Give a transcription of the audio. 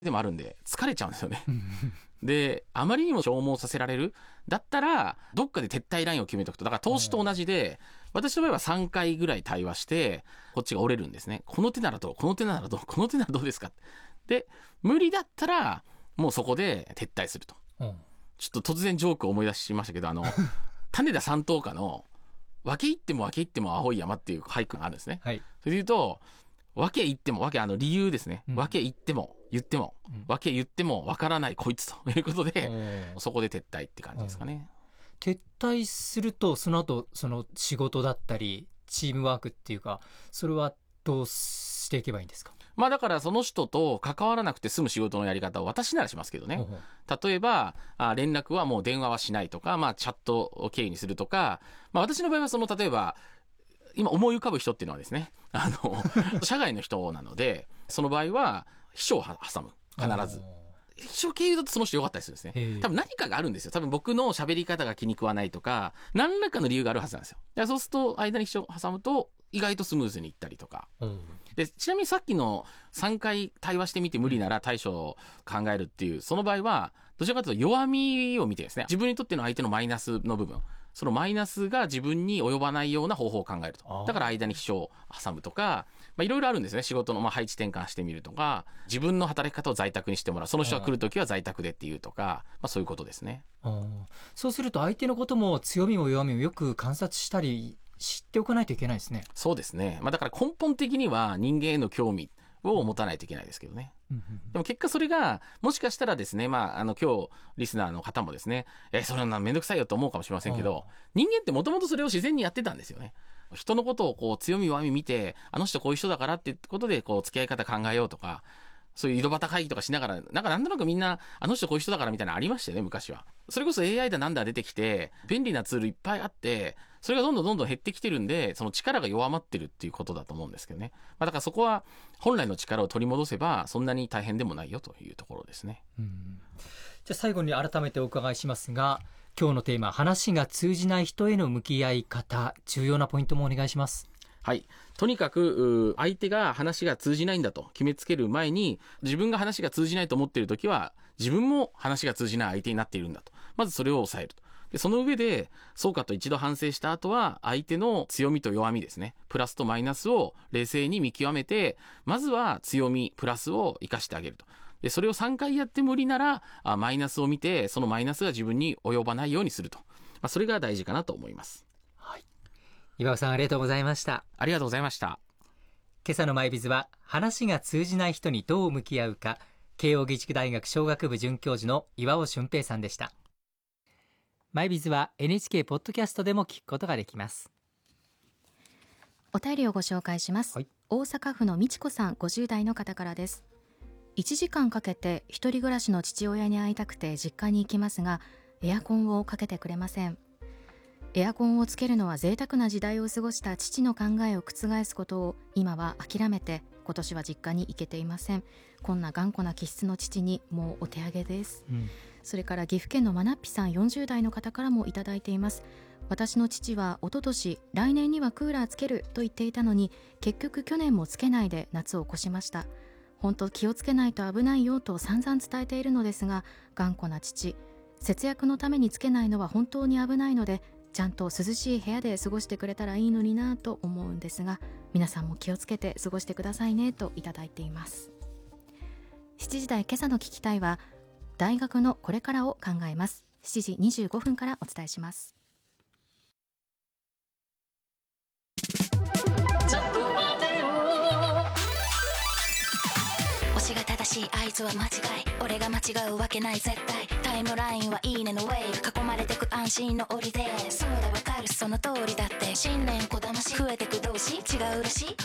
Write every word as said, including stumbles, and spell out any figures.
でもあるんで疲れちゃうんですよねであまりにも消耗させられるだったらどっかで撤退ラインを決めておくと。だから投資と同じで、私の場合はさんかいぐらい対話してこっちが折れるんですね。この手ならどう、この手ならどう、この手ならどうですか。で無理だったらもうそこで撤退すると、うん、ちょっと突然ジョークを思い出しましたけど、あの種田三等家の分け入っても分け入っても青い山っていう俳句があるんですね、はい、それで言うと分け言っても、分けあの理由ですね、うん、分け言っても言っても、うん、分け言っても分からないこいつということで、うん、そこで撤退って感じですかね、 うん、撤退するとその後その仕事だったりチームワークっていうか、それはどうしていけばいいんですか。 まあだからその人と関わらなくて済む仕事のやり方を私ならしますけどね、うん、例えばあ連絡はもう電話はしないとか、まあチャットを経由にするとか、まあ私の場合はその例えば今思い浮かぶ人っていうのはですね、あの社外の人なので、その場合は秘書を挟む、必ず秘書経由だとその人良かったりするんですね。多分何かがあるんですよ。多分僕の喋り方が気に食わないとか何らかの理由があるはずなんですよ。だからそうすると間に秘書を挟むと意外とスムーズにいったりとか、うん、でちなみにさっきのさんかい対話してみて無理なら対処を考えるっていう、その場合はどちらかというと弱みを見てですね、自分にとっての相手のマイナスの部分、そのマイナスが自分に及ばないような方法を考えると。だから間に秘書を挟むとか、まあいろいろあるんですね。仕事のまあ配置転換してみるとか、自分の働き方を在宅にしてもらう、その人が来るときは在宅でっていうとか、まあそういうことですね。 あ、そうすると相手のことも強みも弱みもよく観察したり知っておかないといけないですね。 そうですね、まあ、だから根本的には人間への興味を持たないといけないですけどね、うんうん、でも結果それがもしかしたらですね、まあ、あの今日リスナーの方もですね、えそれはめんどくさいよと思うかもしれませんけど、人間ってもともとそれを自然にやってたんですよね。人のことをこう強み弱み見て、あの人こういう人だからってことでこう付き合い方考えようとか、そういう井戸端会議とかしながら、なんかなんとなくみんなあの人こういう人だからみたいなのありましたよね、昔は。それこそ エーアイ だなんだ出てきて便利なツールいっぱいあって、それがどんどんどんどん減ってきてるんで、その力が弱まってるっていうことだと思うんですけどね、まあ、だからそこは本来の力を取り戻せばそんなに大変でもないよというところですね。 うん、じゃあ最後に改めてお伺いしますが、今日のテーマ、話が通じない人への向き合い方、重要なポイントもお願いします。 はい、とにかく相手が話が通じないんだと決めつける前に、自分が話が通じないと思っているときは自分も話が通じない相手になっているんだと、まずそれを抑えると。でその上でそうかと一度反省した後は相手の強みと弱みですね、プラスとマイナスを冷静に見極めて、まずは強みプラスを生かしてあげると。でそれをさんかいやって無理ならあマイナスを見て、そのマイナスが自分に及ばないようにすると、まあ、それが大事かなと思います。 はい、岩尾さんありがとうございました。 ありがとうございました。 今朝のマイビズは、話が通じない人にどう向き合うか、慶應義塾大学商学部准教授の岩尾俊平さんでした。マイビズは エヌエイチケー ポッドキャストでも聞くことができます。 お便りをご紹介します、はい、大阪府のみちこさん、ごじゅう代の方からです。いちじかんかけて一人暮らしの父親に会いたくて実家に行きますが、エアコンをかけてくれません。エアコンをつけるのは贅沢な時代を過ごした父の考えを覆すことを今は諦めて、今年は実家に行けていません。こんな頑固な気質の父にもうお手上げです、うん、それから岐阜県のまなっぴさん、よんじゅう代の方からもいただいています。私の父は一昨年来年にはクーラーつけると言っていたのに、結局去年もつけないで夏を越しました。本当気をつけないと危ないよと散々伝えているのですが、頑固な父、節約のためにつけないのは本当に危ないので、ちゃんと涼しい部屋で過ごしてくれたらいいのになと思うんですが、皆さんも気をつけて過ごしてくださいねといただいています。しちじ台今朝の聞きたいは、大学のこれからを考えます。しちじにじゅうごふんからお伝えします。 推しが正しい合図は間違い、俺が間違うわけない絶対、タイムラインはいいねのウェイブ、囲まれてく安心の檻で、そうだわかるその通りだって、新年こだまし増えてく同士違うらしい